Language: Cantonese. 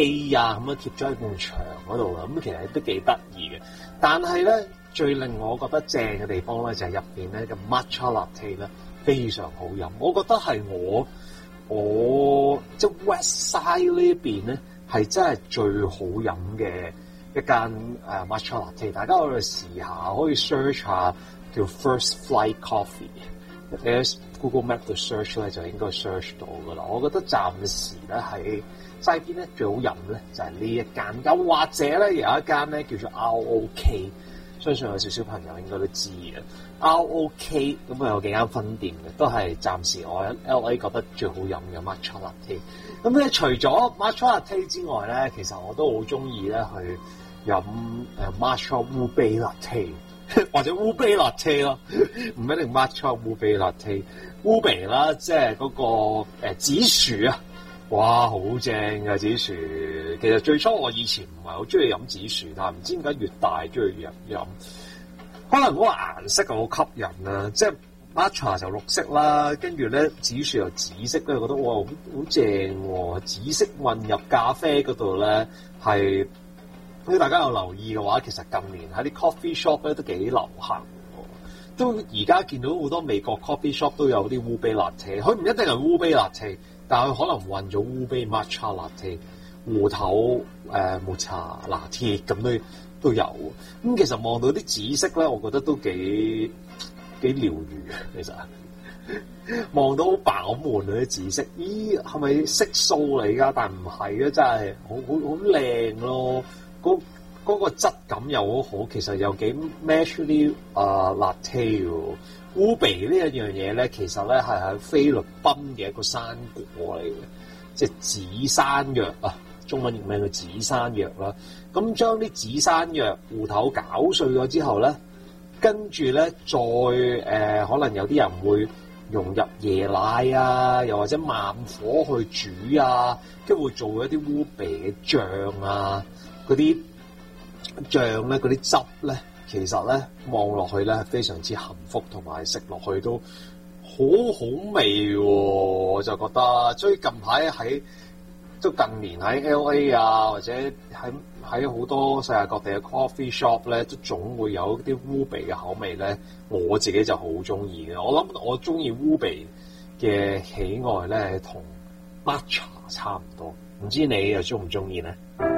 機啊咁樣貼咗喺埲牆嗰度啊，咁其實都幾得意嘅。但係咧，最令我覺得正嘅地方咧，就係入邊咧嘅 matcha latte 咧非常好飲。我覺得係我即係 West Side 呢邊咧係真係最好飲嘅一間matcha latte。大家可以試下，可以 search 下叫 First Flight Coffee。你喺 Google Map 度 search 咧就應該 search 到噶啦。我覺得暫時咧喺西邊咧最好飲咧就係呢一間，咁或者咧有一間咧叫做 ROK， 相信有少少朋友應該都知嘅。ROK 咁有幾間分店嘅，都係暫時我喺 LA 覺得最好飲嘅 matcha latte。咁咧除咗 matcha latte 之外咧，其實我都好中意咧去飲matcha ube latte 或者 ube latte 咯，唔一定 matcha ube latte。ube 啦，即係嗰個紫薯啊！哇，好正㗎紫薯！其實最初我以前唔係好中意飲紫薯，但係唔知點解越大中意飲。可能嗰個顏色好吸引啦，即係 matcha 就綠色啦，跟住咧紫薯又紫色咧，覺得哇好正喎！紫色混入咖啡嗰度咧係，如果大家有留意嘅話，其實近年喺啲 coffee shop 咧都幾流行。都而家見到好多美國 coffee shop 都有啲 ube latte， 佢唔一定係 ube latte， 但係佢可能混咗 ube matcha latte、芋頭抹茶拿鐵咁都有。咁其實望到啲紫色咧，我覺得都幾療癒啊！其實望到好飽滿嗰啲紫色，咦係咪色素嚟㗎？但唔係啊，真係好靚咯！嗰個質感又好好，其實又幾 match 啲latte 喎。ube 呢一樣嘢咧，其實咧係喺菲律賓嘅一個山果嚟嘅，即係紫山藥啊，中文譯名叫紫山藥啦。咁將啲紫山藥芋頭攪碎咗之後咧，跟住咧再可能有啲人會融入椰奶啊，又或者慢火去煮啊，跟住會做一啲 ube 嘅醬啊，嗰啲醬咧，嗰啲汁咧，其實咧望落去咧係非常之幸福，同埋食落去都好好味喎。我就覺得，所以近排近年喺 LA 啊，或者喺好多世界各地嘅 coffee shop 咧，都總會有啲 ube 嘅口味咧。我自己就好中意嘅。我諗我中意 ube 嘅喜愛咧，同 matcha 差唔多。唔知你又中唔中意咧？